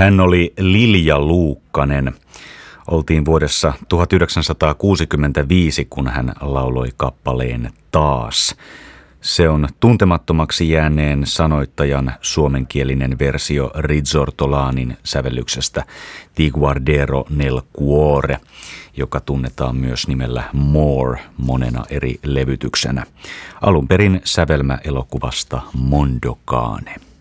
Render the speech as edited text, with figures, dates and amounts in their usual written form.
Hän oli Lilja Luukkanen. Oltiin vuodessa 1965, kun hän lauloi kappaleen Taas. Se on tuntemattomaksi jääneen sanoittajan suomenkielinen versio Rizzortolanin sävellyksestä Ti guarderò nel cuore, joka tunnetaan myös nimellä More monena eri levytyksenä. Alun perin sävelmä elokuvasta Mondokane.